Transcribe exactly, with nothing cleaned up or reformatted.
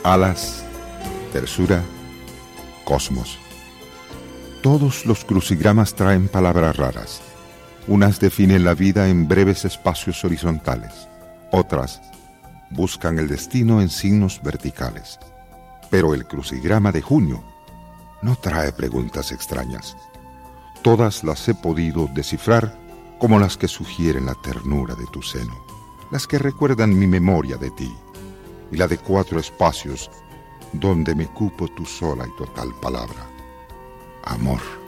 alas, tersura, cosmos. Todos los crucigramas traen palabras raras. Unas definen la vida en breves espacios horizontales, otras buscan el destino en signos verticales. Pero el crucigrama de junio no trae preguntas extrañas. Todas las he podido descifrar como las que sugieren la ternura de tu seno, las que recuerdan mi memoria de ti, y la de cuatro espacios donde me cupo tu sola y total palabra. Amor.